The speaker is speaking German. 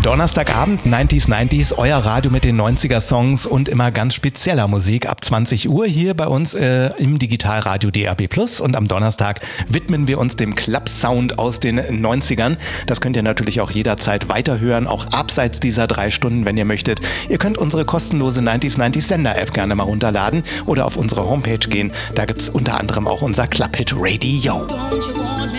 Donnerstagabend, 90s, euer Radio mit den 90er-Songs und immer ganz spezieller Musik ab 20 Uhr hier bei uns im Digitalradio DAB+. Und am Donnerstag widmen wir uns dem Club-Sound aus den 90ern. Das könnt ihr natürlich auch jederzeit weiterhören, auch abseits dieser 3 Stunden, wenn ihr möchtet. Ihr könnt unsere kostenlose 90s Sender-App gerne mal runterladen oder auf unsere Homepage gehen. Da gibt es unter anderem auch unser Club-Hit Radio.